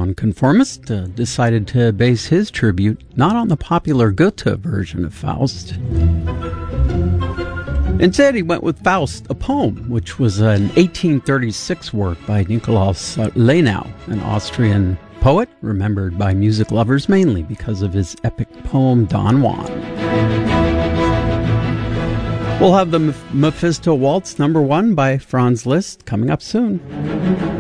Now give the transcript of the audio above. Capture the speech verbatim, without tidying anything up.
nonconformist, uh, decided to base his tribute not on the popular Goethe version of Faust. Instead, he went with Faust, a poem, which was an eighteen thirty-six work by Nikolaus Lenau, an Austrian poet remembered by music lovers mainly because of his epic poem Don Juan. We'll have the Mephisto Waltz number one by Franz Liszt coming up soon.